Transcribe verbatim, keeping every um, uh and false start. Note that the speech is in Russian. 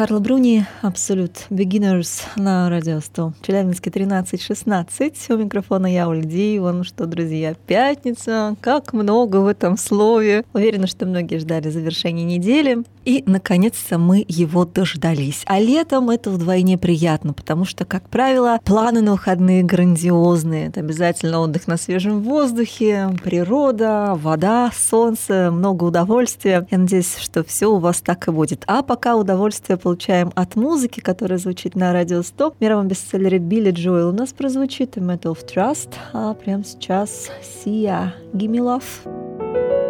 Карла Бруни, Absolute Beginners на радио сто. Челябинске тринадцать шестнадцать. У микрофона я, Оля Диева. Ну что, друзья, пятница. Как много в этом слове. Уверена, что многие ждали завершения недели. И, наконец-то, мы его дождались. А летом это вдвойне приятно, потому что, как правило, планы на выходные грандиозные. Это обязательно отдых на свежем воздухе, природа, вода, солнце, много удовольствия. Я надеюсь, что все у вас так и будет. А пока удовольствие получаем от музыки, которая звучит на радио сто. В мировом бестселлере Билли Джоэл у нас прозвучит Matter of Trust, а прямо сейчас Sia, Gimme Love.